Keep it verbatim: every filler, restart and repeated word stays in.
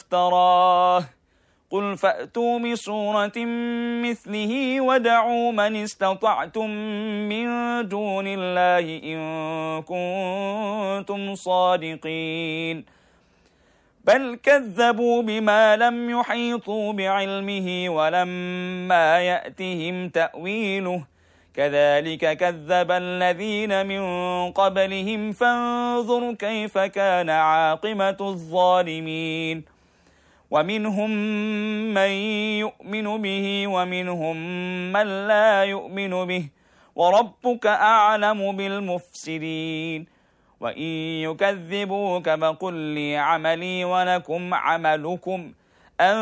افتراه قل فأتوا بسورة مثله ودعوا من استطعتم من دون الله إن كنتم صادقين بل كذبوا بما لم يحيطوا بعلمه ولما يأتهم تأويله كذلك كذب الذين من قبلهم فانظر كيف كان عاقبة الظالمين ومنهم من يؤمن به ومنهم من لا يؤمن به وربك أعلم بالمفسدين وإن يكذبوك فقل لي عملي ولكم عملكم